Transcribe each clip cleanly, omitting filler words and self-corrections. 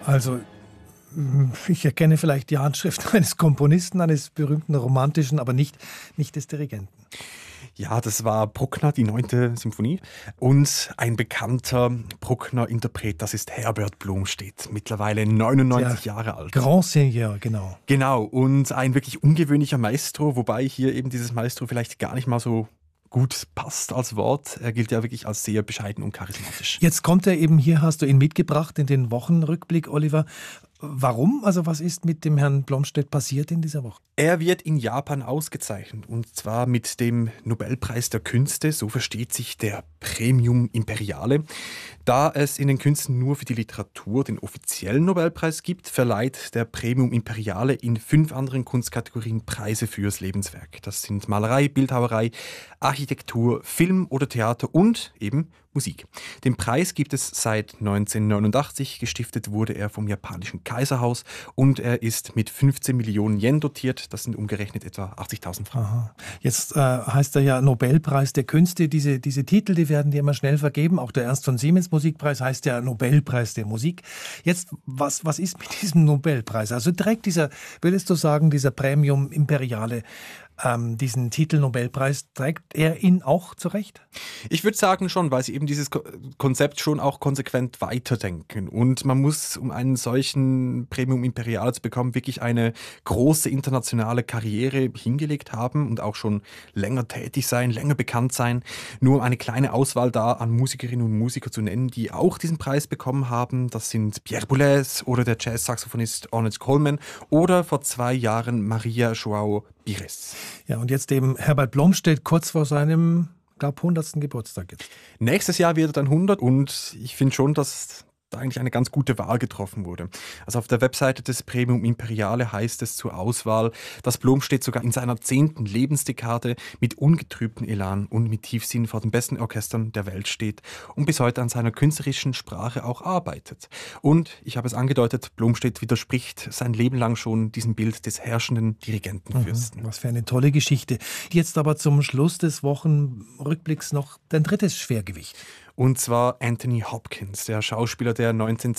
Also, ich erkenne vielleicht die Handschrift eines Komponisten, eines berühmten romantischen, aber nicht des Dirigenten. Ja, das war Bruckner, die 9. Symphonie. Und ein bekannter Bruckner-Interpret, das ist Herbert Blomstedt, mittlerweile 99 Jahre alt. Grand Seigneur, genau. Genau, und ein wirklich ungewöhnlicher Maestro, wobei hier eben dieses Maestro vielleicht gar nicht mal so gut passt als Wort. Er gilt ja wirklich als sehr bescheiden und charismatisch. Jetzt kommt er eben hier, hast du ihn mitgebracht in den Wochenrückblick, Oliver. Warum? Also was ist mit dem Herrn Blomstedt passiert in dieser Woche? Er wird in Japan ausgezeichnet, und zwar mit dem Nobelpreis der Künste, so versteht sich der Premium Imperiale. Da es in den Künsten nur für die Literatur den offiziellen Nobelpreis gibt, verleiht der Premium Imperiale in 5 anderen Kunstkategorien Preise fürs Lebenswerk. Das sind Malerei, Bildhauerei, Architektur, Film oder Theater und eben Musik. Den Preis gibt es seit 1989. Gestiftet wurde er vom japanischen Kaiserhaus und er ist mit 15 Millionen Yen dotiert. Das sind umgerechnet etwa 80.000 Franken. Aha. Jetzt heißt er ja Nobelpreis der Künste. Diese Titel, die werden dir immer schnell vergeben. Auch der Ernst von Siemens Musikpreis heißt ja Nobelpreis der Musik. Jetzt, was ist mit diesem Nobelpreis? Also trägt würdest du sagen, dieser Premium Imperiale diesen Titel Nobelpreis, trägt er ihn auch zurecht? Ich würde sagen schon, weil sie eben dieses Konzept schon auch konsequent weiterdenken. Und man muss, um einen solchen Premium Imperiale zu bekommen, wirklich eine große internationale Karriere hingelegt haben und auch schon länger tätig sein, länger bekannt sein. Nur eine kleine Auswahl da an Musikerinnen und Musiker zu nennen, die auch diesen Preis bekommen haben. Das sind Pierre Boulez oder der Jazz-Saxophonist Ornette Coleman oder vor 2 Jahren Maria João Pires. Ja, und jetzt eben Herbert Blomstedt kurz vor seinem, glaube 100. Geburtstag jetzt. Nächstes Jahr wird er dann 100 und ich finde schon, dass da eigentlich eine ganz gute Wahl getroffen wurde. Also auf der Webseite des Premium Imperiale heißt es zur Auswahl, dass Blomstedt sogar in seiner 10. Lebensdekade mit ungetrübtem Elan und mit Tiefsinn vor den besten Orchestern der Welt steht und bis heute an seiner künstlerischen Sprache auch arbeitet. Und, ich habe es angedeutet, Blomstedt widerspricht sein Leben lang schon diesem Bild des herrschenden Dirigentenfürsten. Was für eine tolle Geschichte. Jetzt aber zum Schluss des Wochenrückblicks noch dein drittes Schwergewicht. Und zwar Anthony Hopkins, der Schauspieler, der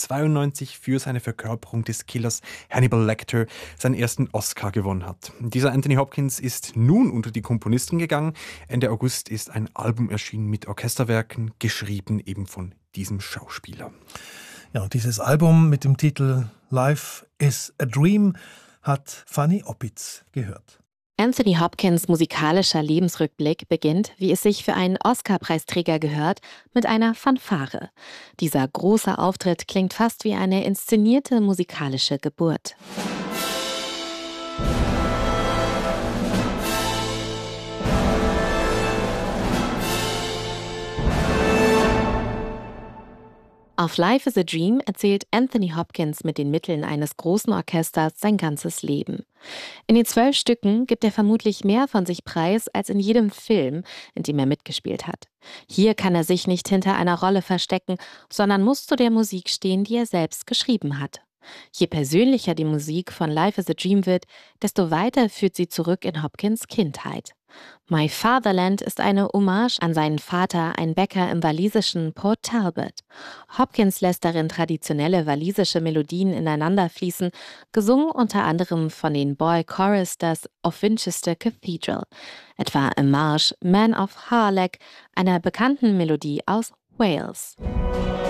1992 für seine Verkörperung des Killers Hannibal Lecter seinen ersten Oscar gewonnen hat. Dieser Anthony Hopkins ist nun unter die Komponisten gegangen. Ende August ist ein Album erschienen mit Orchesterwerken, geschrieben eben von diesem Schauspieler. Ja, und dieses Album mit dem Titel Life is a Dream hat Fanny Oppitz gehört. Anthony Hopkins' musikalischer Lebensrückblick beginnt, wie es sich für einen Oscar-Preisträger gehört, mit einer Fanfare. Dieser große Auftritt klingt fast wie eine inszenierte musikalische Geburt. Auf Life is a Dream erzählt Anthony Hopkins mit den Mitteln eines großen Orchesters sein ganzes Leben. In den 12 Stücken gibt er vermutlich mehr von sich preis als in jedem Film, in dem er mitgespielt hat. Hier kann er sich nicht hinter einer Rolle verstecken, sondern muss zu der Musik stehen, die er selbst geschrieben hat. Je persönlicher die Musik von Life is a Dream wird, desto weiter führt sie zurück in Hopkins' Kindheit. My Fatherland ist eine Hommage an seinen Vater, ein Bäcker im walisischen Port Talbot. Hopkins lässt darin traditionelle walisische Melodien ineinander fließen, gesungen unter anderem von den Boy Choristers of Winchester Cathedral, etwa im Marsch Man of Harlech, einer bekannten Melodie aus Wales.